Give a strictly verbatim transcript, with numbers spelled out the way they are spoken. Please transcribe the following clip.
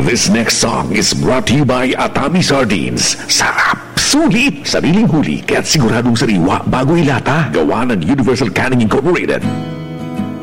This next song is brought to you by Atami Sardines. Sarap! Sulit! Sariling huli, kaya't siguradong sariwa bago ilata. Gawa ng Universal Canning Incorporated.